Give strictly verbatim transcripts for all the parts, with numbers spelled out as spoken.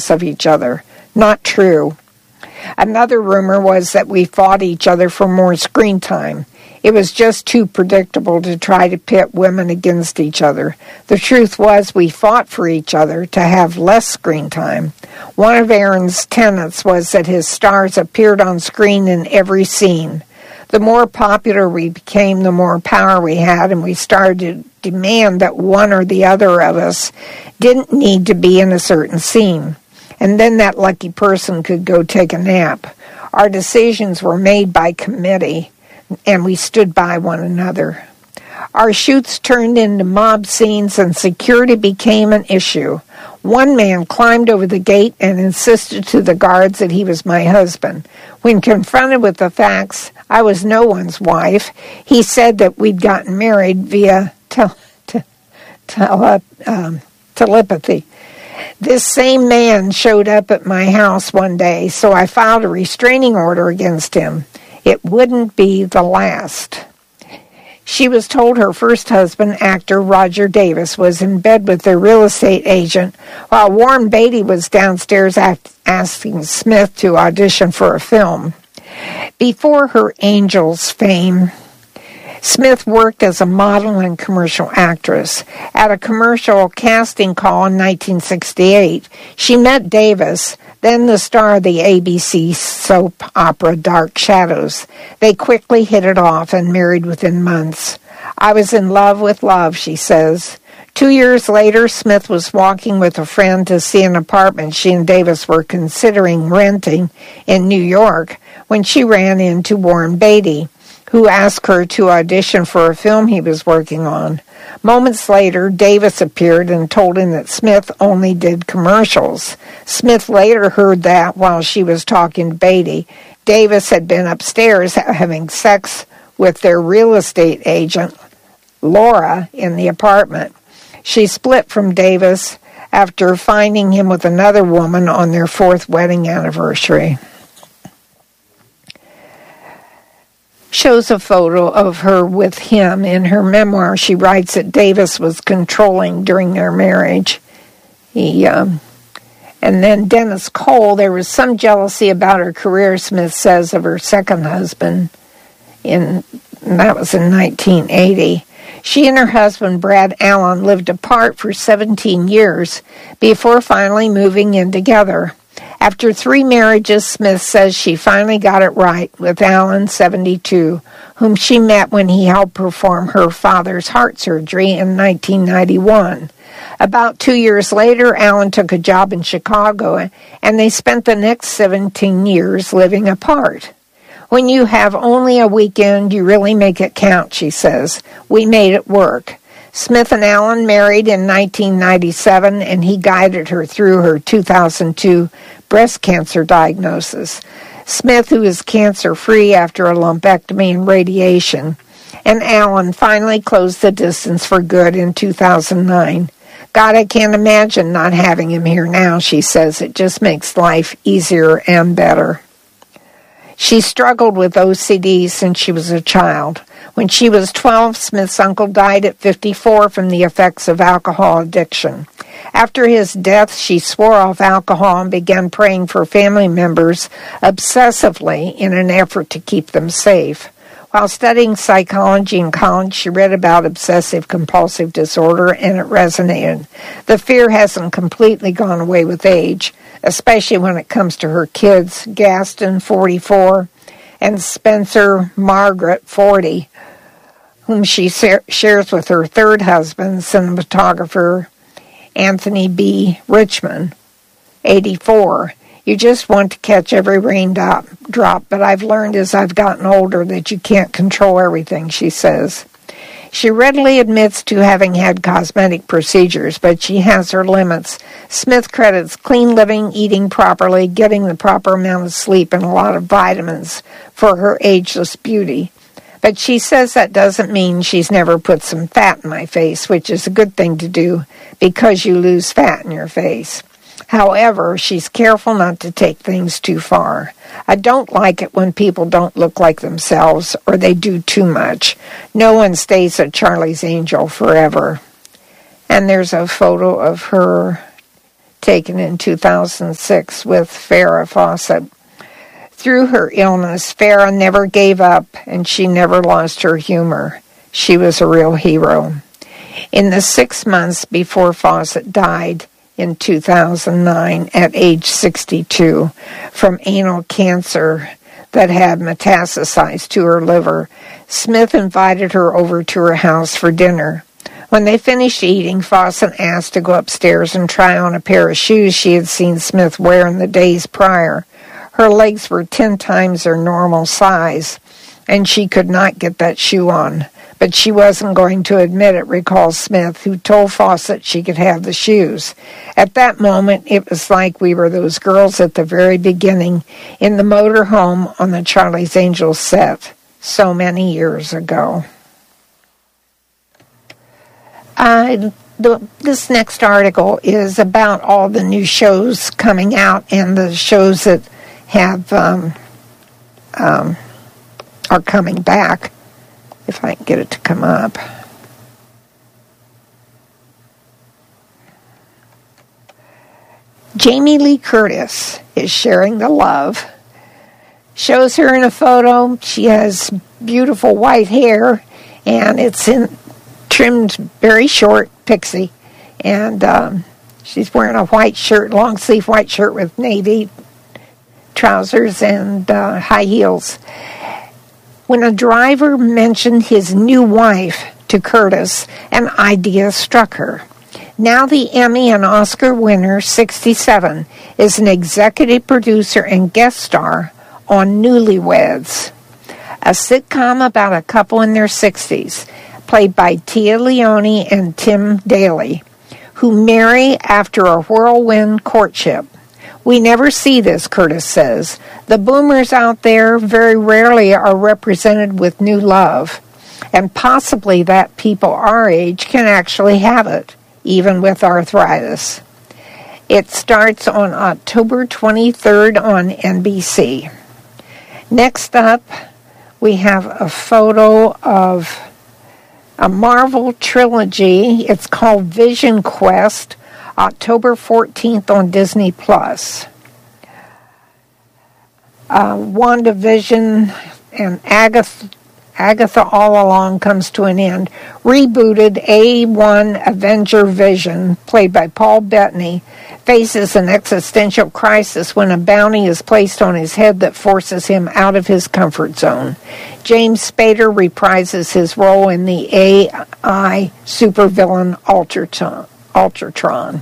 jealous of each other. Not true. Another rumor was that we fought each other for more screen time. It was just too predictable to try to pit women against each other. The truth was we fought for each other to have less screen time. One of Aaron's tenets was that his stars appeared on screen in every scene. The more popular we became, the more power we had, and we started to demand that one or the other of us didn't need to be in a certain scene. And then that lucky person could go take a nap. Our decisions were made by committee, and we stood by one another. Our shoots turned into mob scenes, and security became an issue. One man climbed over the gate and insisted to the guards that he was my husband. When confronted with the facts, I was no one's wife. He said that we'd gotten married via tel- te- tele- um, telepathy. This same man showed up at my house one day, so I filed a restraining order against him. It wouldn't be the last. She was told her first husband, actor Roger Davis, was in bed with their real estate agent while Warren Beatty was downstairs asking Smith to audition for a film. Before her Angels fame, Smith worked as a model and commercial actress. At a commercial casting call in nineteen sixty-eight, she met Davis, then the star of the A B C soap opera Dark Shadows. They quickly hit it off and married within months. I was in love with love, she says. Two years later, Smith was walking with a friend to see an apartment she and Davis were considering renting in New York when she ran into Warren Beatty, who asked her to audition for a film he was working on. Moments later, Davis appeared and told him that Smith only did commercials. Smith later heard that while she was talking to Beatty, Davis had been upstairs having sex with their real estate agent, Laura, in the apartment. She split from Davis after finding him with another woman on their fourth wedding anniversary. Shows a photo of her with him. In her memoir, she writes that Davis was controlling during their marriage. He, um, and then Dennis Cole, there was some jealousy about her career, Smith says, of her second husband. In that was in nineteen eighty. She and her husband, Brad Allen, lived apart for seventeen years before finally moving in together. After three marriages, Smith says she finally got it right with Allen, seventy-two, whom she met when he helped perform her father's heart surgery in nineteen ninety-one. About two years later, Allen took a job in Chicago, and they spent the next seventeen years living apart. When you have only a weekend, you really make it count, she says. We made it work. Smith and Allen married in nineteen ninety-seven, and he guided her through her two thousand two breast cancer diagnosis. Smith, who is cancer-free after a lumpectomy and radiation, and Allen finally closed the distance for good in two thousand nine. God, I can't imagine not having him here now, she says. It just makes life easier and better. She struggled with O C D since she was a child. When she was twelve, Smith's uncle died at fifty-four from the effects of alcohol addiction. After his death, she swore off alcohol and began praying for family members obsessively in an effort to keep them safe. While studying psychology in college, she read about obsessive-compulsive disorder, and it resonated. The fear hasn't completely gone away with age, especially when it comes to her kids, Gaston, forty-four, and Spencer Margaret, forty, whom she sa- shares with her third husband, cinematographer Anthony B. Richmond, eighty-four. You just want to catch every raindrop, drop, but I've learned as I've gotten older that you can't control everything, she says. She readily admits to having had cosmetic procedures, but she has her limits. Smith credits clean living, eating properly, getting the proper amount of sleep, and a lot of vitamins for her ageless beauty. But she says that doesn't mean she's never put some fat in my face, which is a good thing to do because you lose fat in your face. However, she's careful not to take things too far. I don't like it when people don't look like themselves or they do too much. No one stays a Charlie's Angel forever. And there's a photo of her taken in two thousand six with Farrah Fawcett. Through her illness, Farrah never gave up, and she never lost her humor. She was a real hero. In the six months before Fawcett died in two thousand nine at age sixty-two from anal cancer that had metastasized to her liver, Smith invited her over to her house for dinner. When they finished eating, Fawcett asked to go upstairs and try on a pair of shoes she had seen Smith wear in the days prior. Her legs were ten times their normal size, and she could not get that shoe on. But she wasn't going to admit it, recalls Smith, who told Fawcett she could have the shoes. At that moment, it was like we were those girls at the very beginning in the motor home on the Charlie's Angels set so many years ago. Uh, the, this next article is about all the new shows coming out and the shows that have um, um, are coming back. If I can get it to come up. Jamie Lee Curtis is sharing the love. Shows her in a photo. She has beautiful white hair, and it's in trimmed very short pixie, and um, she's wearing a white shirt, long sleeve white shirt with navy trousers and uh, high heels. When a driver mentioned his new wife to Curtis, an idea struck her. Now the Emmy and Oscar winner, sixty-seven, is an executive producer and guest star on Newlyweds, a sitcom about a couple in their sixties, played by Tia Leone and Tim Daly, who marry after a whirlwind courtship. We never see this, Curtis says. The boomers out there very rarely are represented with new love, and possibly that people our age can actually have it, even with arthritis. It starts on October twenty-third on N B C. Next up, we have a photo of a Marvel trilogy. It's called Vision Quest, October fourteenth on Disney Plus. Uh, WandaVision and Agatha, Agatha All Along comes to an end. Rebooted A one Avenger Vision, played by Paul Bettany, faces an existential crisis when a bounty is placed on his head that forces him out of his comfort zone. James Spader reprises his role in the A I supervillain Ultratron. Ultratron.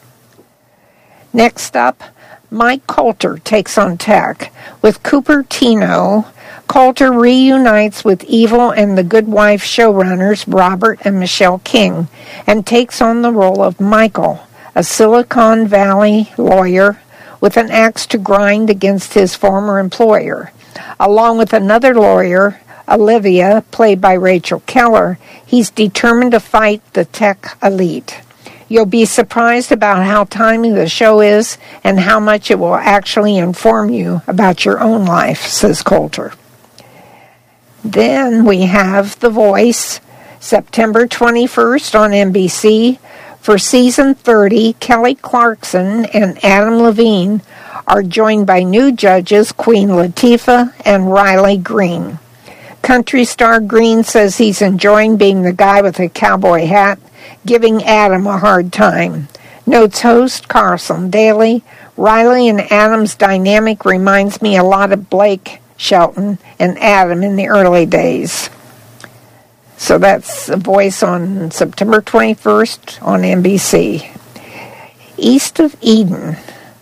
Next up, Mike Colter takes on tech. With Cupertino, Colter reunites with Evil and the Good Wife showrunners Robert and Michelle King and takes on the role of Michael, a Silicon Valley lawyer with an axe to grind against his former employer. Along with another lawyer, Olivia, played by Rachel Keller, he's determined to fight the tech elite. You'll be surprised about how timely the show is and how much it will actually inform you about your own life, says Colter. Then we have The Voice, September twenty-first on N B C. For season thirty, Kelly Clarkson and Adam Levine are joined by new judges Queen Latifah and Riley Green. Country star Green says he's enjoying being the guy with a cowboy hat, giving Adam a hard time. Notes host Carson Daly, Riley and Adam's dynamic reminds me a lot of Blake Shelton and Adam in the early days. So that's The Voice on September twenty-first on N B C. East of Eden.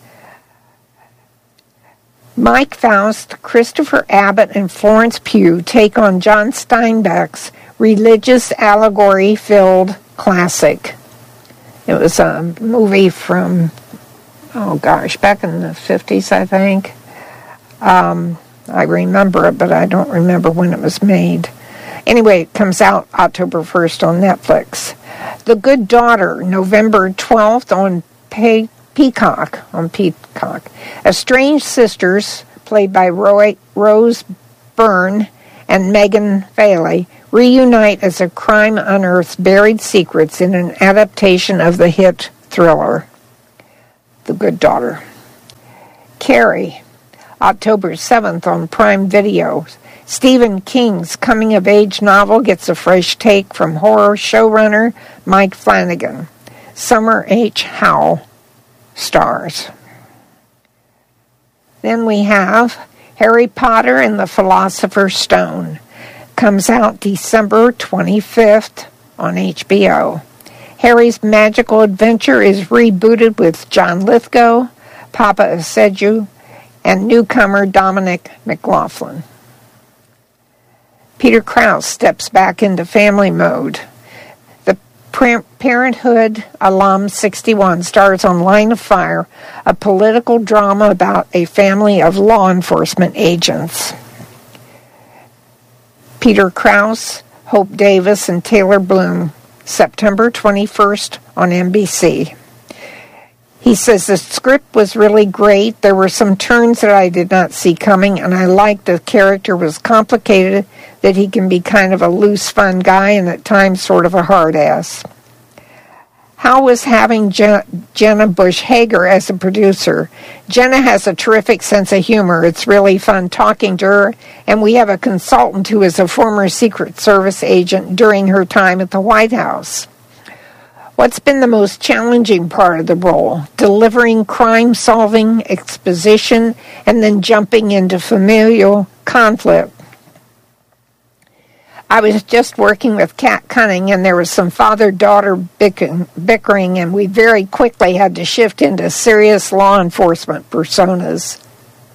Mike Faust, Christopher Abbott, and Florence Pugh take on John Steinbeck's religious allegory-filled classic. It was a movie from, oh gosh, back in the fifties, I think. Um, I remember it, but I don't remember when it was made. Anyway, it comes out October first on Netflix. The Good Daughter, November twelfth on Pe- Peacock. On Peacock. Estranged sisters, played by Roy, Rose Byrne and Megan Fairley, reunite as a crime unearths buried secrets in an adaptation of the hit thriller. The Good Daughter. Carrie, October seventh on Prime Video. Stephen King's coming-of-age novel gets a fresh take from horror showrunner Mike Flanagan. Summer H. Howell stars. Then we have Harry Potter and the Philosopher's Stone. Comes out December twenty-fifth on H B O. Harry's magical adventure is rebooted with John Lithgow, Papa Aseju, and newcomer Dominic McLaughlin. Peter Krause steps back into family mode. The Parenthood alum sixty-one stars on Line of Fire, a political drama about a family of law enforcement agents. Peter Krause, Hope Davis, and Taylor Bloom, September twenty-first on N B C. He says the script was really great. There were some turns that I did not see coming, and I liked the character was complicated, that he can be kind of a loose, fun guy and at times sort of a hard ass. How was having Jen- Jenna Bush Hager as a producer? Jenna has a terrific sense of humor. It's really fun talking to her, and we have a consultant who is a former Secret Service agent during her time at the White House. What's been the most challenging part of the role? Delivering crime-solving exposition and then jumping into familial conflict. I was just working with Kat Cunning, and there was some father-daughter bickering, and we very quickly had to shift into serious law enforcement personas.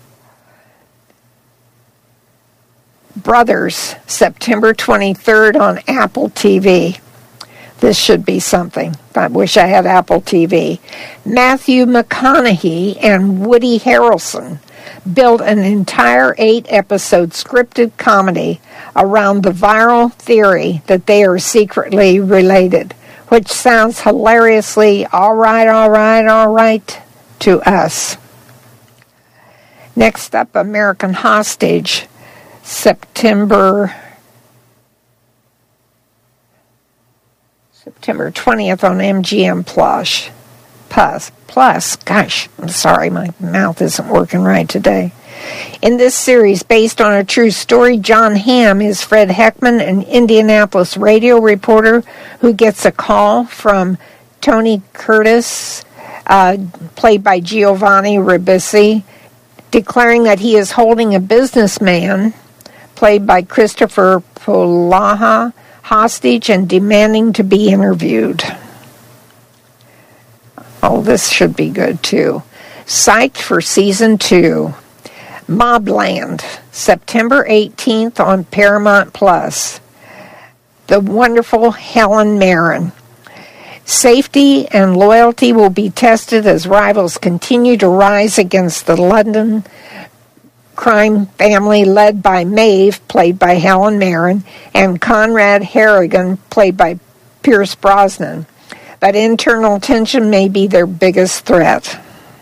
Brothers, September twenty-third on Apple T V. This should be something. I wish I had Apple T V. Matthew McConaughey and Woody Harrelson built an entire eight-episode scripted comedy around the viral theory that they are secretly related, which sounds hilariously all right, all right, all right to us. Next up, American Hostage, September September twentieth on M G M Plus. Plus, plus, gosh, I'm sorry, my mouth isn't working right today. In this series, based on a true story, John Hamm is Fred Heckman, an Indianapolis radio reporter who gets a call from Tony Curtis, uh, played by Giovanni Ribisi, declaring that he is holding a businessman, played by Christopher Polaha, hostage and demanding to be interviewed. Oh, this should be good, too. Psyched for Season two. Mobland, September eighteenth on Paramount Plus. The wonderful Helen Mirren. Safety and loyalty will be tested as rivals continue to rise against the London crime family led by Maeve, played by Helen Mirren, and Conrad Harrigan, played by Pierce Brosnan. But internal tension may be their biggest threat.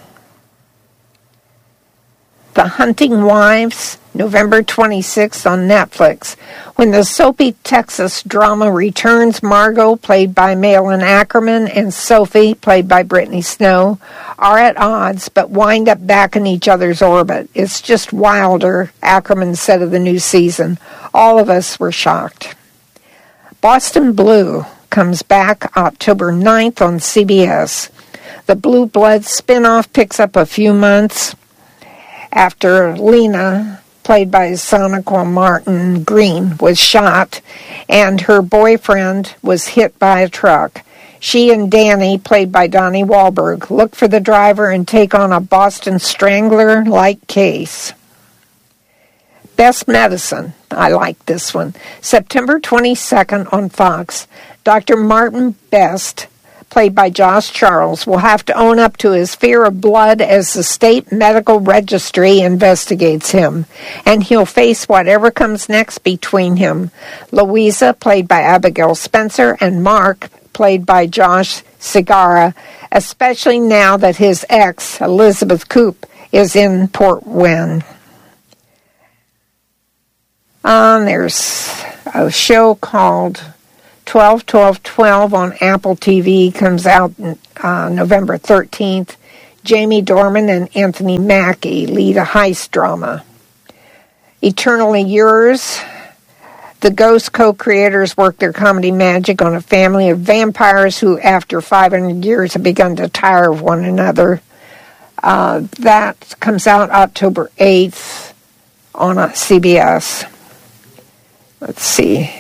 The Hunting Wives, November twenty-sixth on Netflix. When the soapy Texas drama returns, Margot, played by Malin Ackerman, and Sophie, played by Brittany Snow, are at odds but wind up back in each other's orbit. It's just wilder, Ackerman said of the new season. All of us were shocked. Boston Blue comes back October ninth on C B S. The Blue Bloods spinoff picks up a few months after Lena, played by Sonequa Martin Green, was shot and her boyfriend was hit by a truck. She and Danny, played by Donnie Wahlberg, look for the driver and take on a Boston Strangler-like case. Best Medicine. I like this one. September twenty-second on Fox. Doctor Martin Best, played by Josh Charles, will have to own up to his fear of blood as the state medical registry investigates him, and he'll face whatever comes next between him. Louisa, played by Abigail Spencer, and Mark, played by Josh Segarra, especially now that his ex, Elizabeth Coop, is in Port Wynne. Um, there's a show called twelve twelve twelve on Apple T V, comes out uh, November thirteenth. Jamie Dornan and Anthony Mackie lead a heist drama. Eternally Yours. The Ghost co-creators work their comedy magic on a family of vampires who, after five hundred years, have begun to tire of one another. Uh, that comes out October eighth on uh, C B S. Let's see.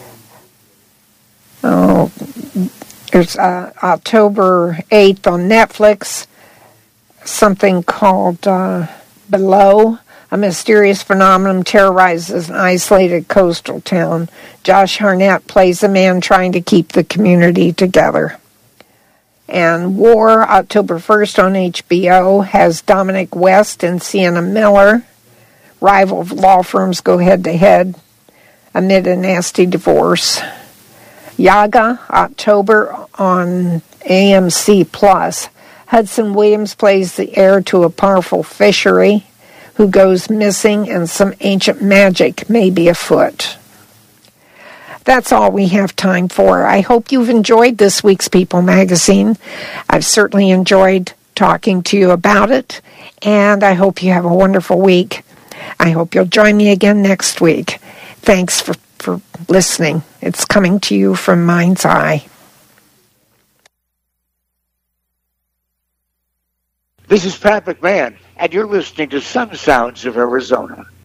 Oh, there's uh, October eighth on Netflix, something called uh, Below. A mysterious phenomenon terrorizes an isolated coastal town. Josh Hartnett plays a man trying to keep the community together. And War, October first on H B O, has Dominic West and Sienna Miller. Rival law firms go head-to-head amid a nasty divorce. Yaga, October on A M C Plus. Hudson Williams plays the heir to a powerful fishery who goes missing, and some ancient magic may be afoot. That's all we have time for. I hope you've enjoyed this week's People magazine. I've certainly enjoyed talking to you about it, and I hope you have a wonderful week. I hope you'll join me again next week. Thanks for, for listening. It's coming to you from Mind's Eye. This is Pat McMahon, and you're listening to Some Sounds of Arizona.